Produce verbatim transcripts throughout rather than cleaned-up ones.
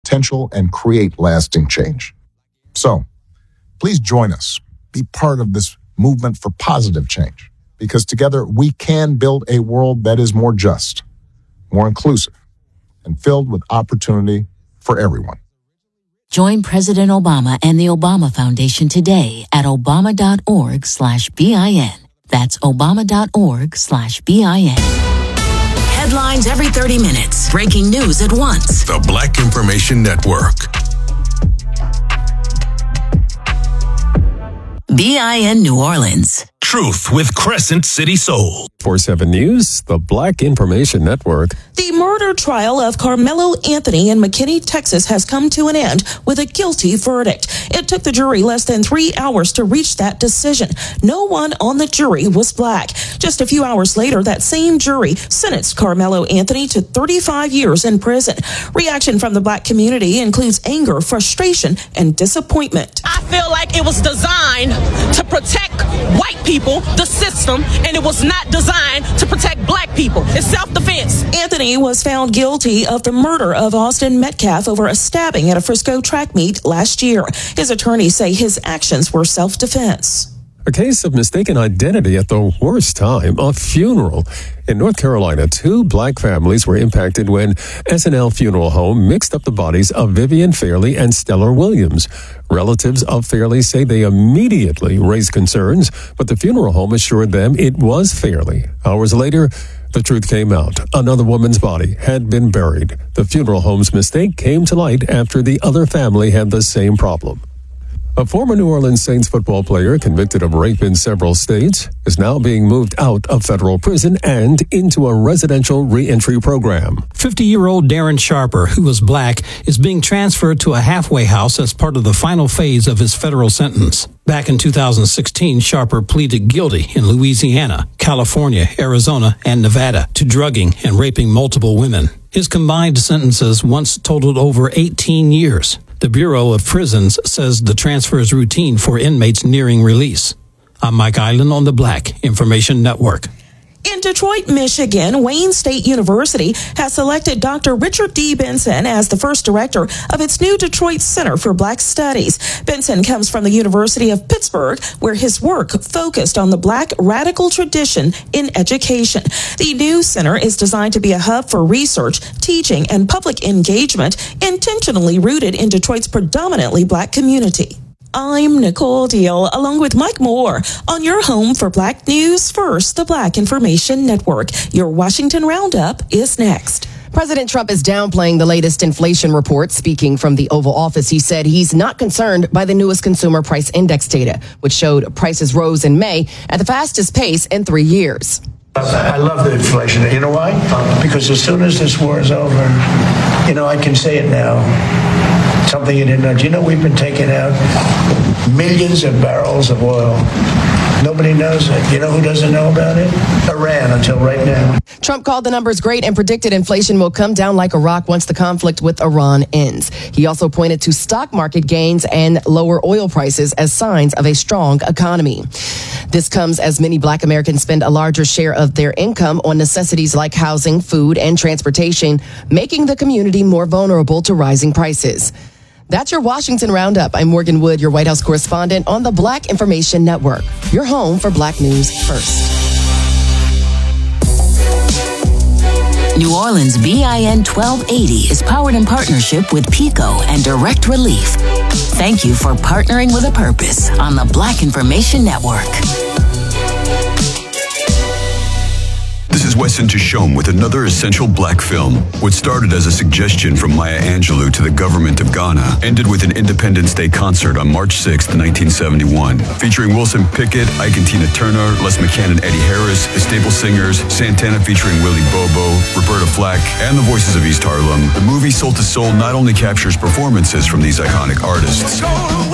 potential and create lasting change. So, please join us. Be part of this movement for positive change, because together we can build a world that is more just, more inclusive, and filled with opportunity for everyone. Join President Obama and the Obama Foundation today at obama.org slash BIN. That's obama.org slash BIN. Headlines every thirty minutes. Breaking news at once. The Black Information Network. B I N New Orleans. Truth with Crescent City Soul. four seven News, the Black Information Network. The murder trial of Carmelo Anthony in McKinney, Texas has come to an end with a guilty verdict. It took the jury less than three hours to reach that decision. No one on the jury was black. Just a few hours later, that same jury sentenced Carmelo Anthony to thirty-five years in prison. Reaction from the black community includes anger, frustration, and disappointment. I feel like it was designed to protect white people, the system, and it was not designed to protect black people. It's self-defense. Anthony was found guilty of the murder of Austin Metcalf over a stabbing at a Frisco track meet last year. His attorneys say his actions were self-defense. A case of mistaken identity at the worst time, a funeral. In North Carolina, two black families were impacted when S and L Funeral Home mixed up the bodies of Vivian Fairley and Stellar Williams. Relatives of Fairley say they immediately raised concerns, but the funeral home assured them it was Fairley. Hours later, the truth came out. Another woman's body had been buried. The funeral home's mistake came to light after the other family had the same problem. A former New Orleans Saints football player convicted of rape in several states is now being moved out of federal prison and into a residential reentry program. fifty-year-old Darren Sharper, who was black, is being transferred to a halfway house as part of the final phase of his federal sentence. Back in two thousand sixteen, Sharper pleaded guilty in Louisiana, California, Arizona, and Nevada to drugging and raping multiple women. His combined sentences once totaled over eighteen years. The Bureau of Prisons says the transfer is routine for inmates nearing release. I'm Mike Island on the Black Information Network. In Detroit, Michigan, Wayne State University has selected Doctor Richard D. Benson as the first director of its new Detroit Center for Black Studies. Benson comes from the University of Pittsburgh, where his work focused on the Black radical tradition in education. The new center is designed to be a hub for research, teaching, and public engagement, intentionally rooted in Detroit's predominantly Black community. I'm Nicole Deal, along with Mike Moore, on your home for Black News First, the Black Information Network. Your Washington Roundup is next. President Trump is downplaying the latest inflation report. Speaking from the Oval Office, he said he's not concerned by the newest consumer price index data, which showed prices rose in May at the fastest pace in three years. I love the inflation. You know why? Because as soon as this war is over, you know, I can say it now. Something you didn't know. Do you know we've been taking out millions of barrels of oil? Nobody knows it. You know who doesn't know about it? Iran, until right now. Trump called the numbers great and predicted inflation will come down like a rock once the conflict with Iran ends. He also pointed to stock market gains and lower oil prices as signs of a strong economy. This comes as many Black Americans spend a larger share of their income on necessities like housing, food, and transportation, making the community more vulnerable to rising prices. That's your Washington Roundup. I'm Morgan Wood, your White House correspondent on the Black Information Network, your home for Black News First. New Orleans B I N twelve eighty is powered in partnership with PECO and Direct Relief. Thank you for partnering with a purpose on the Black Information Network. This is Weston Tishome with another essential Black film. What started as a suggestion from Maya Angelou to the government of Ghana ended with an Independence Day concert on March sixth, nineteen seventy-one, featuring Wilson Pickett, Ike and Tina Turner, Les McCann and Eddie Harris, the Staple Singers, Santana featuring Willie Bobo, Roberta Flack, and the voices of East Harlem. The movie Soul to Soul not only captures performances from these iconic artists,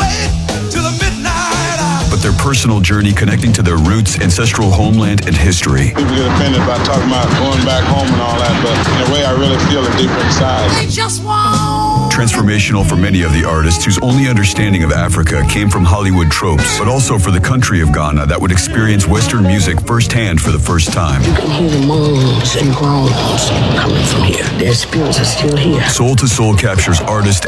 but their personal journey connecting to their roots, ancestral homeland, and history. People get offended by talking about going back home and all that, but in a way I really feel it deep inside. They just want transformational for many of the artists whose only understanding of Africa came from Hollywood tropes, but also for the country of Ghana that would experience Western music firsthand for the first time. You can hear the moans and groans coming from here. Their spirits are still here. Soul to Soul captures artist